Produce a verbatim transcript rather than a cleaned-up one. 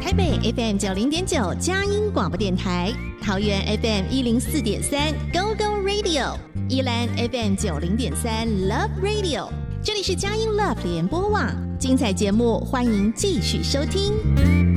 台北 F M 九零点九佳音广播电台，桃园 F M 一零四点三 Go Go Radio， 宜兰 F M 九零点三 Love Radio。这里是佳音 Love 联播网，精彩节目欢迎继续收听。